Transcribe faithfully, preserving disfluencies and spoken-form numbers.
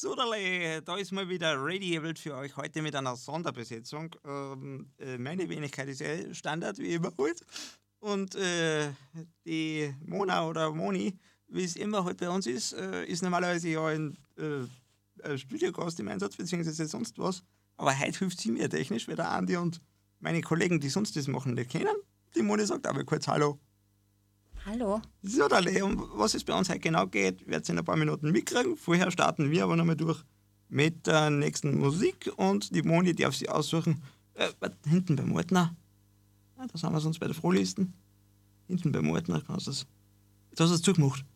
Suderle, da ist mal wieder Radiable für euch heute mit einer Sonderbesetzung. Ähm, äh, meine Wenigkeit ist ja Standard, wie immer halt. Und äh, die Mona oder Moni, wie es immer halt bei uns ist, äh, ist normalerweise ja ein äh, Studiogast im Einsatz, beziehungsweise sonst was. Aber heute hilft sie mir technisch, weil der Andi und meine Kollegen, die sonst das machen, nicht kennen. Die Moni sagt aber kurz Hallo. Hallo. Suderle, um was es bei uns heute genau geht, werdet ihr in ein paar Minuten mitkriegen. Vorher starten wir aber nochmal durch mit der nächsten Musik und die Moni darf sie aussuchen. Äh, hinten beim Ordner. Ja, da sind wir sonst bei der Frohlisten. Hinten beim Ordner kannst du das. Jetzt hast du es zugemacht.